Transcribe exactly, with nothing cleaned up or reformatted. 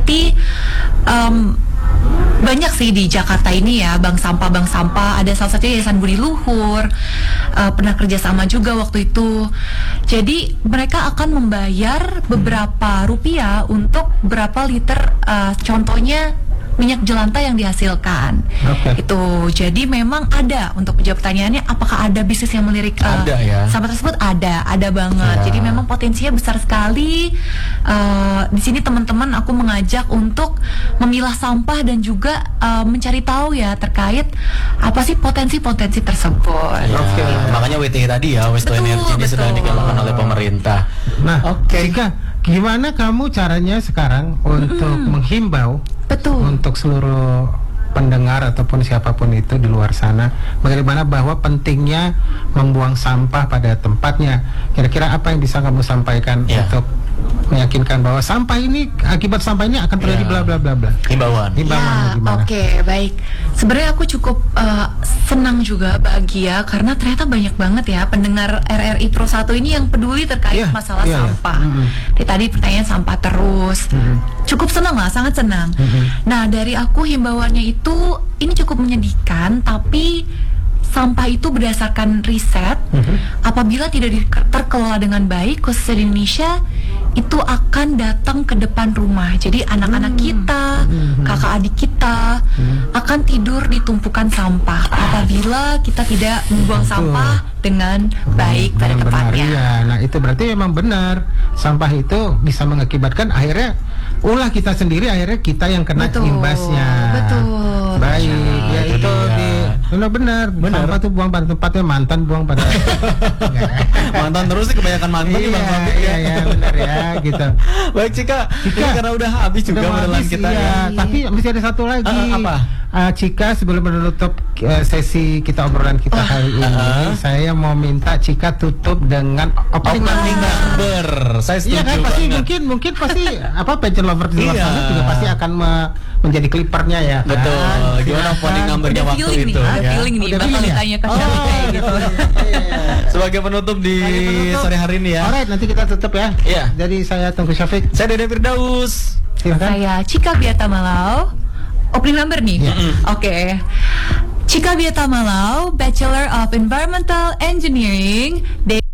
Berarti um, banyak sih di Jakarta ini ya, bank sampah bank sampah. Ada salah satunya Yayasan Budi Luhur, uh, pernah kerjasama juga waktu itu. Jadi mereka akan membayar beberapa rupiah untuk berapa liter, uh, contohnya minyak jelantah yang dihasilkan. Okay. Itu jadi memang ada. Untuk menjawab pertanyaannya, apakah ada bisnis yang melirik uh, ada ya sampah tersebut? Ada, ada banget. Ya. Jadi memang potensinya besar sekali. Uh, di sini teman-teman aku mengajak untuk memilah sampah dan juga uh, mencari tahu ya terkait apa sih potensi-potensi tersebut. Ya, Oke. makanya W T H tadi ya, waste to Betul, energy ini betul. sedang digalakkan oleh pemerintah. Nah, Oke. Cika, gimana kamu caranya sekarang untuk menghimbau Betul. untuk seluruh pendengar ataupun siapapun itu di luar sana, bagaimana bahwa pentingnya membuang sampah pada tempatnya? Kira-kira apa yang bisa kamu sampaikan Ya. untuk meyakinkan bahwa sampah ini, akibat sampah ini akan terjadi Ya. bla bla bla bla? Himbauan. Himbauannya Ya, gimana? oke, baik. Sebenarnya aku cukup uh, senang juga, bahagia karena ternyata banyak banget ya pendengar R R I Pro satu ini yang peduli terkait Iya, masalah iya, iya. sampah. Mhm. Di tadi pertanyaan sampah terus. Mhm. Cukup senang lah, sangat senang. Mhm. Nah, dari aku himbauannya itu ini cukup menyedihkan, tapi sampah itu berdasarkan riset, Mhm. apabila tidak di- terkelola dengan baik, khususnya di Indonesia, itu akan datang ke depan rumah. Jadi anak-anak kita, kakak adik kita akan tidur di tumpukan sampah apabila kita tidak membuang Betul. sampah dengan baik pada Yang benar, tempatnya. iya. Nah, itu berarti memang benar. Sampah itu bisa mengakibatkan akhirnya ulah kita sendiri, akhirnya kita yang kena Betul, imbasnya. betul. Baik, Nah, ya itu itu dia. di benar-benar Benar. sampah tuh buang pada tempatnya, mantan buang pada Mantan terus sih, kebanyakan mantan nih Bang iya, Fabri iya, ya. iya, benar ya, gitu. Baik Cika, Cika. ini karena udah habis juga Udah mau modelan habis, kita iya. ya. Tapi masih ada satu lagi. Eh, apa? Ah, Cika, sebelum menutup eh, sesi kita obrolan kita hari ini, ah. saya mau minta Cika tutup dengan opening Opening number, saya Iya setuju kan, pasti banget. mungkin mungkin pasti apa passion lover di luar Iya. sana juga pasti akan me- menjadi clippernya ya kan? Betul. Gimana Silakan. opening numbernya Udah waktu feeling nih, itu udah ya. feeling nih, Udah bakal feeling ya? ditanya ke Oh, siapa kayak gitu. iya. Sebagai penutup di Sebagai penutup. sore hari ini ya. Alright, nanti kita tutup ya. Iya. Jadi saya tunggu Syafiq. Saya Dede Firdaus. Silakan. Saya Cika Biata Malau. Opening number nih. Iya. Oke. Cika Biata Malau, Bachelor of Environmental Engineering.